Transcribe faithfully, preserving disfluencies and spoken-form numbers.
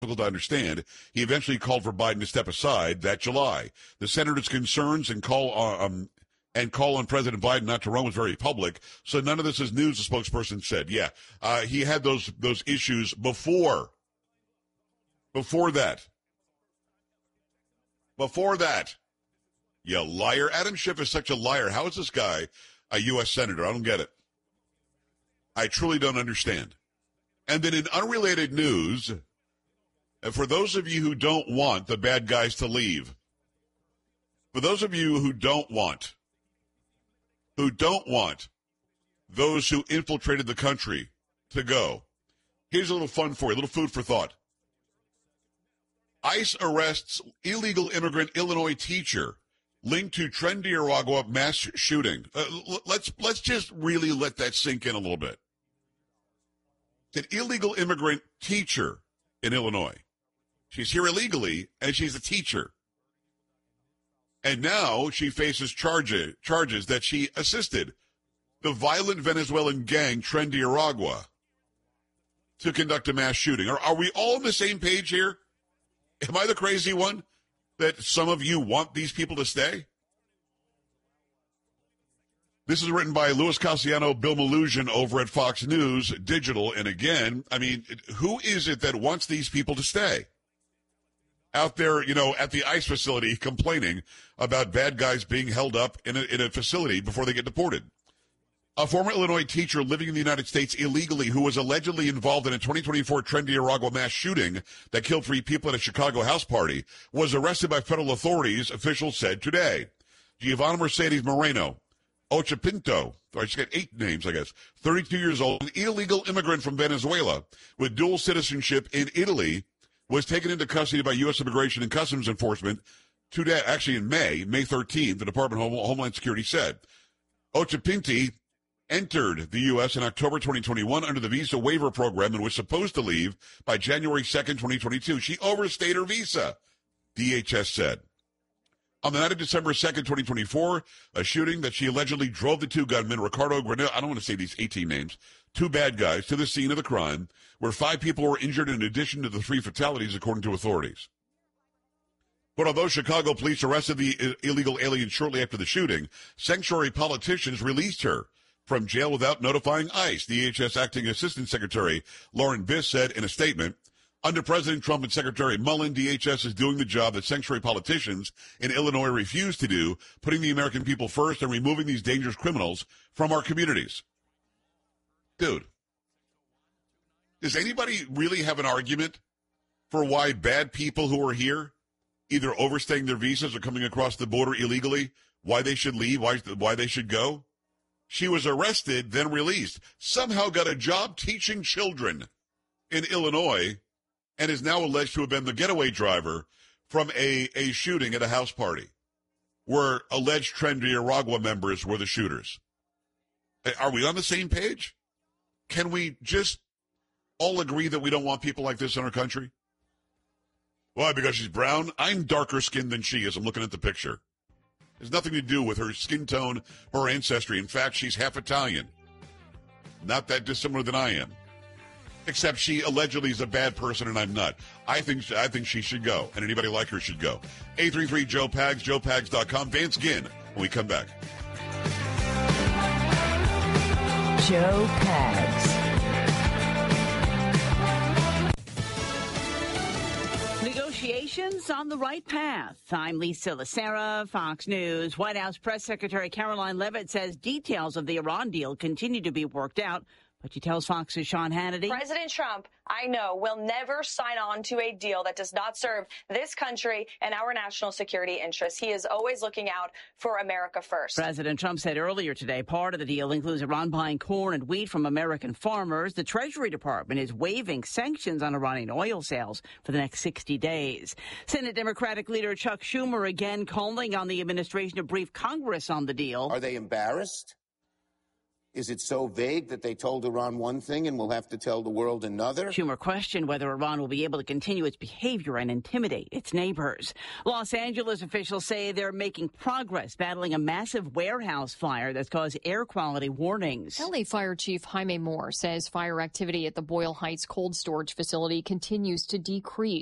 difficult to understand. He eventually called for Biden to step aside that July. The senator's concerns and call on, um, and call on President Biden not to run was very public, so none of this is news, the spokesperson said. Yeah, uh, he had those those issues before. Before that. Before that. You liar. Adam Schiff is such a liar. How is this guy a U S senator? I don't get it. I truly don't understand. And then in unrelated news, for those of you who don't want the bad guys to leave, for those of you who don't want, who don't want those who infiltrated the country to go, here's a little fun for you, a little food for thought. ICE arrests illegal immigrant Illinois teacher linked to Trinidad mass shooting. Uh, let's let's just really let that sink in a little bit. An illegal immigrant teacher in Illinois. She's here illegally, and she's a teacher. And now she faces charges charges that she assisted the violent Venezuelan gang Tren de Aragua to conduct a mass shooting. Are, are we all on the same page here? Am I the crazy one that some of you want these people to stay? This is written by Louis Cassiano, Bill Mallusion over at Fox News Digital. And again, I mean, who is it that wants these people to stay? Out there, you know, at the ICE facility complaining about bad guys being held up in a, in a facility before they get deported. A former Illinois teacher living in the United States illegally who was allegedly involved in a twenty twenty-four Tren de Aragua mass shooting that killed three people at a Chicago house party was arrested by federal authorities, officials said today. Giovanna Mercedes Moreno Ochapinto, or she's got eight names, I guess, thirty-two years old, an illegal immigrant from Venezuela with dual citizenship in Italy, was taken into custody by U S Immigration and Customs Enforcement today, actually in May, May thirteenth, the Department of Homeland Security said. Ochapinti entered the U S in October twenty twenty-one under the visa waiver program and was supposed to leave by January second, twenty twenty-two. She overstayed her visa, D H S said. On the night of December second, twenty twenty-four, a shooting that she allegedly drove the two gunmen, Ricardo Granell, I don't want to say these eighteen names, two bad guys, to the scene of the crime, where five people were injured in addition to the three fatalities, according to authorities. But although Chicago police arrested the illegal alien shortly after the shooting, sanctuary politicians released her from jail without notifying ICE. D H S Acting Assistant Secretary Lauren Biss said in a statement, under President Trump and Secretary Mullen, D H S is doing the job that sanctuary politicians in Illinois refuse to do, putting the American people first and removing these dangerous criminals from our communities. Dude, does anybody really have an argument for why bad people who are here, either overstaying their visas or coming across the border illegally, why they should leave, why, why they should go? She was arrested, then released, somehow got a job teaching children in Illinois, and is now alleged to have been the getaway driver from a, a shooting at a house party where alleged Tren de Aragua members were the shooters. Are we on the same page? Can we just all agree that we don't want people like this in our country? Why, because she's brown? I'm darker skinned than she is. I'm looking at the picture. It has nothing to do with her skin tone, her ancestry. In fact, she's half Italian. Not that dissimilar than I am. Except she allegedly is a bad person, and I'm not. I think I think she should go, and anybody like her should go. eight three three Joe Pags, joe pags dot com. Vance Ginn when we come back. Joe Pags. Negotiations on the right path. I'm Lisa Lacera, Fox News. White House Press Secretary Caroline Leavitt says details of the Iran deal continue to be worked out. But she tells Fox's Sean Hannity. President Trump, I know, will never sign on to a deal that does not serve this country and our national security interests. He is always looking out for America first. President Trump said earlier today part of the deal includes Iran buying corn and wheat from American farmers. The Treasury Department is waiving sanctions on Iranian oil sales for the next sixty days. Senate Democratic leader Chuck Schumer again calling on the administration to brief Congress on the deal. Are they embarrassed? Is it so vague that they told Iran one thing and will have to tell the world another? Schumer questioned whether Iran will be able to continue its behavior and intimidate its neighbors. Los Angeles officials say they're making progress battling a massive warehouse fire that's caused air quality warnings. L A Fire Chief Jaime Moore says fire activity at the Boyle Heights cold storage facility continues to decrease.